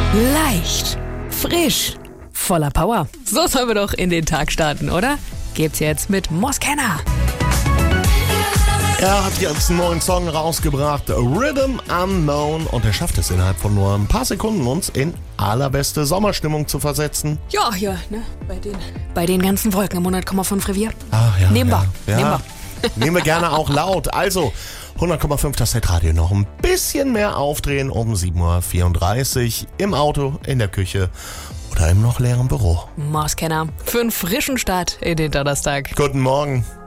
Leicht, frisch, voller Power. So sollen wir doch in den Tag starten, oder? Gibt's jetzt mit Moskenna. Er hat jetzt einen neuen Song rausgebracht, Rhythm Unknown, und er schafft es innerhalb von nur ein paar Sekunden, uns in allerbeste Sommerstimmung zu versetzen. Ja, hier, ne, bei den ganzen Wolken im 100,5 Revier. Ach ja. Nehmen wir. Nehmen wir gerne auch laut. Also, 100,5 das Hitradio noch ein bisschen mehr aufdrehen um 7.34 Uhr im Auto, in der Küche oder im noch leeren Büro. Moskenna, für einen frischen Start in den Donnerstag. Guten Morgen.